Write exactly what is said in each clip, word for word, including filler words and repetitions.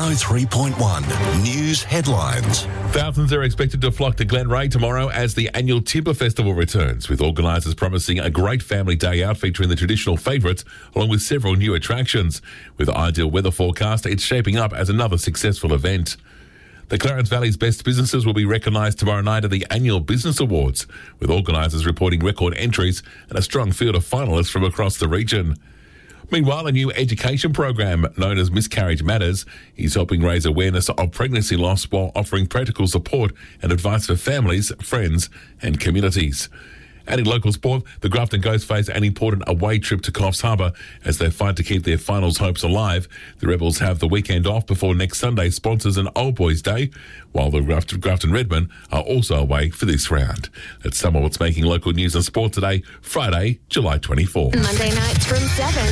oh three point one News Headlines. Thousands are expected to flock to Glenray tomorrow as the annual Timber Festival returns, with organisers promising a great family day out featuring the traditional favourites, along with several new attractions. With the ideal weather forecast, it's shaping up as another successful event. The Clarence Valley's best businesses will be recognised tomorrow night at the annual Business Awards, with organisers reporting record entries and a strong field of finalists from across the region. Meanwhile, a new education program known as Miscarriage Matters is helping raise awareness of pregnancy loss while offering practical support and advice for families, friends and communities. And in local sport, the Grafton Ghosts face an important away trip to Coffs Harbour as they fight to keep their finals hopes alive. The Rebels have the weekend off before next Sunday sponsors an Old Boys Day, while the Grafton, Grafton Redmen are also away for this round. That's some of what's making local news and sport today, Friday, July twenty-fourth. Monday nights from seven.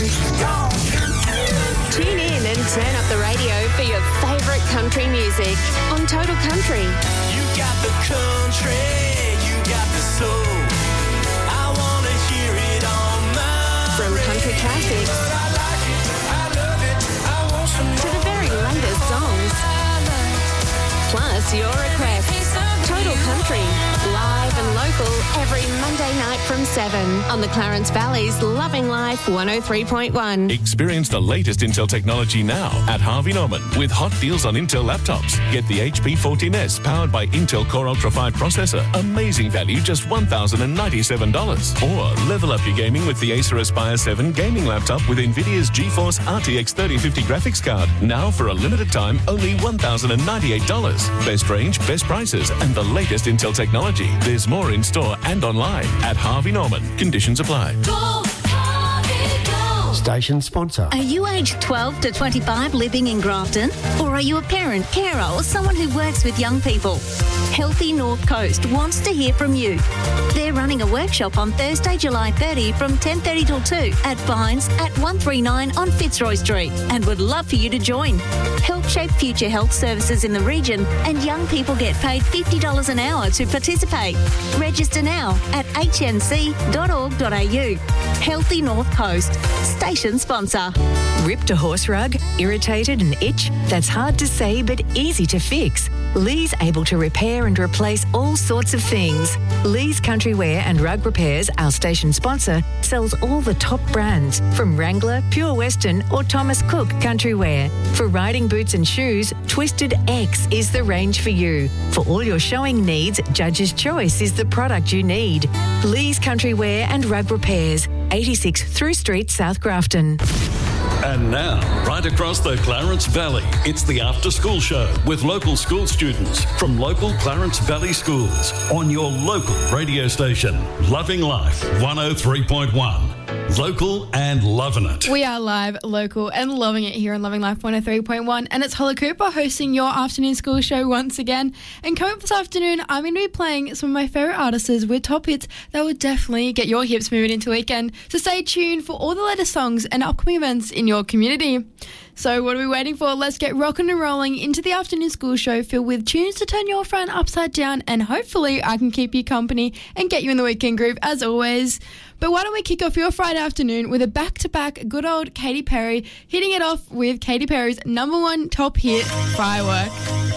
Tune in and turn up the radio for your favourite country music on Total Country. You got the country, you got the soul. From country classics I like it, I love it, I want some to the very latest songs, plus your requests. Total Country, live and local every Monday night from seven on the Clarence Valley's Loving Life one oh three point one. Experience the latest Intel technology now at Harvey Norman with hot deals on Intel laptops. Get the H P fourteen S powered by Intel Core Ultra five processor. Amazing value, just one thousand ninety-seven dollars. Or level up your gaming with the Acer Aspire seven gaming laptop with NVIDIA's GeForce R T X thirty fifty graphics card. Now for a limited time, only one thousand ninety-eight dollars. Best range, best prices, and the latest Intel technology. There's more in store and online at Harvey Norman. Conditions apply. Go, Harvey, go. Station sponsor. Are you aged twelve to twenty-five living in Grafton? Or are you a parent, carer or someone who works with young people? Healthy North Coast wants to hear from you. They're running a workshop on Thursday, July thirtieth from ten thirty till two at Vines at one thirty-nine on Fitzroy Street and would love for you to join. Help shape future health services in the region and young people get paid fifty dollars an hour to participate. Register now at h n c dot org dot a u. Healthy North Coast. Station sponsor. Ripped a horse rug? Irritated and itch? That's hard to say but easy to fix. Lee's able to repair and replace all sorts of things. Lee's Country Wear and Rug Repairs, our station sponsor, sells all the top brands from Wrangler, Pure Western or Thomas Cook Country Wear. For riding boots and shoes, Twisted X is the range for you. For all your showing needs, Judge's Choice is the product you need. Lee's Country Wear and Rug Repairs, eighty-six Through Street, South Grafton. And now, right across the Clarence Valley, it's the After School Show with local school students from local Clarence Valley schools on your local radio station, Loving Life one oh three point one. Local and loving it. We are live, local and loving it here on Loving Life one oh three point one, and it's Holly Cooper hosting your afternoon school show once again. And coming up this afternoon, I'm going to be playing some of my favourite artists with top hits that will definitely get your hips moving into the weekend. So stay tuned for all the latest songs and upcoming events in your community. So what are we waiting for? Let's get rocking and rolling into the afternoon school show filled with tunes to turn your front upside down, and hopefully I can keep you company and get you in the weekend groove as always. But why don't we kick off your Friday afternoon with a back-to-back good old Katy Perry, hitting it off with Katy Perry's number one top hit, Firework.